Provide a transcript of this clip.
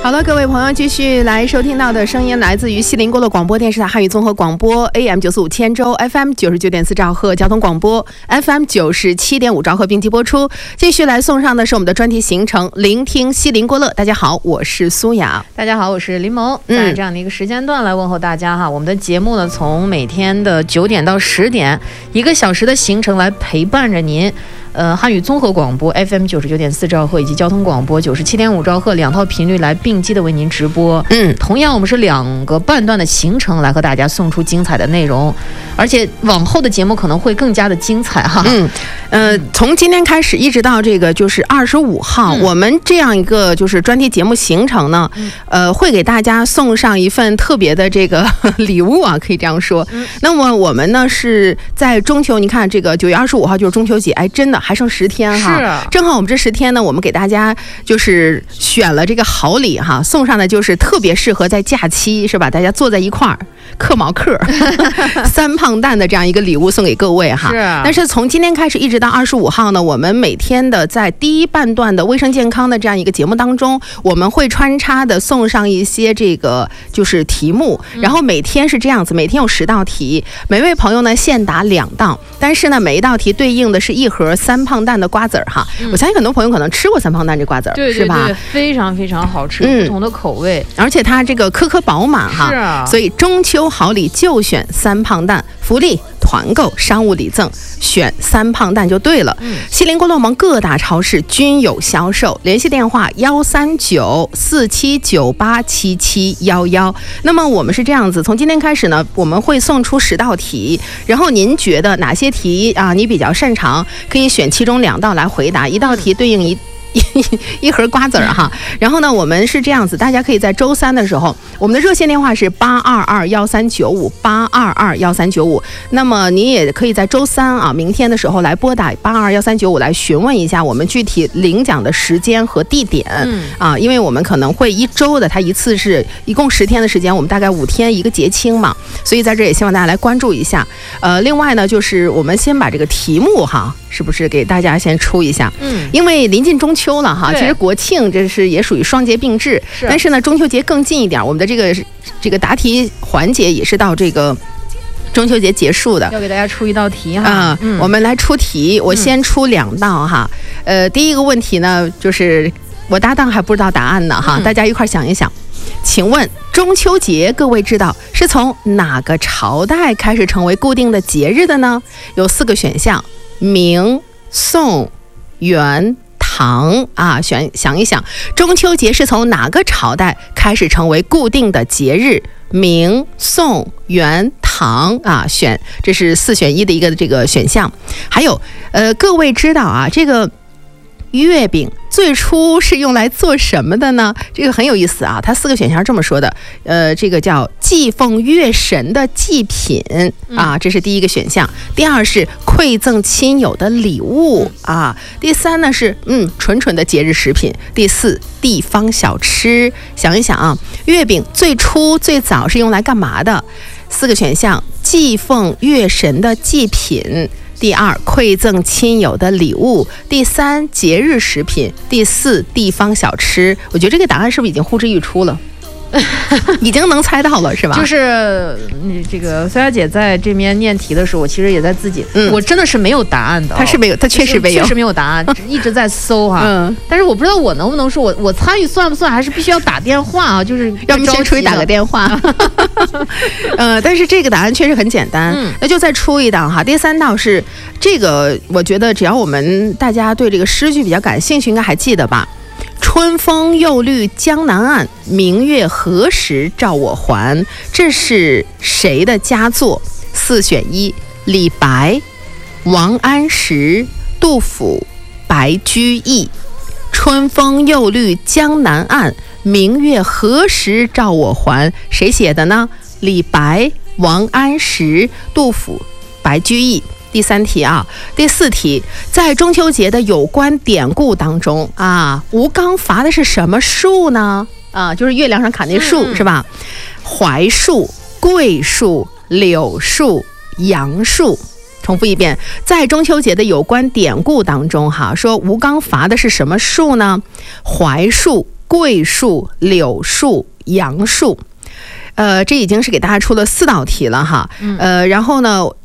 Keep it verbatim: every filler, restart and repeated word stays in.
好了，各位朋友，继续来收听到的声音来自于西林郭勒广播电视台汉语综合广播 A M 九四五千州 F M 九十九点四兆赫交通广播 F M 九十七点五兆赫并机播出。继续来送上的是我们的专题行程，聆听西林郭勒。大家好，我是苏雅。 大家好，我是林萌。在这样的一个时间段来问候大家哈。我们的节目呢，从每天的九点到十点，一个小时的行程来陪伴着您。呃，汉语综合广播 F M 九十九点四兆赫以及交通广播九十七点五兆赫两套频率来并机的为您直播。嗯，同样我们是两个半段的行程来和大家送出精彩的内容，而且往后的节目可能会更加的精彩哈。 嗯，呃，从今天开始一直到这个就是二十五号、嗯，我们这样一个就是专题节目行程呢，嗯、呃，会给大家送上一份特别的这个礼物啊，可以这样说。嗯、那么我们呢是在中秋，你看这个九月二十五号就是中秋节，哎，真的。还剩十天哈， 是啊， 正好我们这十天呢，我们给大家就是选了这个好礼哈，送上的就是特别适合在假期是吧？大家坐在一块儿嗑毛嗑三胖蛋的这样一个礼物送给各位哈。 是啊， 但是从今天开始一直到二十五号呢，我们每天的在第一半段的卫生健康的这样一个节目当中，我们会穿插的送上一些这个就是题目，然后每天是这样子，每天有十道题，每位朋友呢限答两道，但是呢每一道题对应的是一盒三。三胖蛋的瓜子儿哈、嗯，我相信很多朋友可能吃过三胖蛋这瓜子儿， 对对对， 是吧？ 非常非常好吃，嗯、不同的口味， 而且它这个颗颗饱满哈， 是啊， 所以中秋好礼就选三胖蛋，福利团购商务礼赠，选三胖蛋就对了。嗯，西林郭勒盟各大超市均有销售，联系电话幺三九四七九八七七幺幺。那么我们是这样子，从今天开始呢，我们会送出十道题，然后您觉得哪些题啊你比较擅长，可以选其中两道来回答，一道题对应一。一盒瓜子儿哈，然后呢，我们是这样子，大家可以在周三的时候，我们的热线电话是八二二幺三九五八二二幺三九五。那么你也可以在周三啊，明天的时候来拨打八二幺三九五来询问一下我们具体领奖的时间和地点、嗯、啊，因为我们可能会一周的，它一次是一共十天的时间，我们大概五天一个节庆嘛，所以在这也希望大家来关注一下。呃，另外呢，就是我们先把这个题目哈，是不是给大家先出一下？嗯，因为临近中秋。秋了哈，其实国庆这是也属于双节并置，是但是呢，中秋节更近一点，我们的这个这个答题环节也是到这个中秋节结束的。 要给大家出一道题哈， 啊、嗯，我们来出题，我先出两道哈。嗯、呃，第一个问题呢，就是我搭档还不知道答案呢哈，嗯、大家一块想一想。请问中秋节各位知道是从哪个朝代开始成为固定的节日的呢？有四个选项：明、宋、元。唐啊，选想一想，中秋节是从哪个朝代开始成为固定的节日？明、宋、元、唐啊，选这是四选一的一个这个选项。还有，呃，各位知道啊，这个月饼最初是用来做什么的呢？这个很有意思啊，它四个选项是这么说的，呃，这个叫祭奉月神的祭品啊，这是第一个选项。第二是馈赠亲友的礼物啊。第三呢是嗯纯纯的节日食品。第四地方小吃。想一想啊，月饼最初最早是用来干嘛的？四个选项：祭奉月神的祭品。第二，馈赠亲友的礼物；第三，节日食品；第四，地方小吃。我觉得这个答案是不是已经呼之欲出了？已经能猜到了是吧？ 就是你这个苏雅姐在这边念题的时候，我其实也在自己，嗯、我真的是没有答案的、哦。 她是没有，她确实没有， 确实没有答案，一直在搜哈。嗯，但是我不知道我能不能说我我参与算不算，还是必须要打电话啊？就是要不先出去打个电话。呃，但是这个答案确实很简单，嗯、那就再出一道哈。第三道是这个，我觉得只要我们大家对这个诗句比较感兴趣，应该还记得吧？春风又绿江南岸，明月何时照我还？这是谁的佳作？四选一：李白、王安石、杜甫、白居易。春风又绿江南岸，明月何时照我还？谁写的呢？李白、王安石、杜甫、白居易。第三题啊，第四题，在中秋节的有关典故当中啊，吴刚伐的是什么树呢？啊，就是月亮上砍那树、嗯、是吧？槐树、桂树、柳树、杨树。重复一遍，在中秋节的有关典故当中哈，说吴刚伐的是什么树呢？槐树、 桂树、柳树、杨树。呃，这已经是给大家出了四道题了哈，呃，然后呢，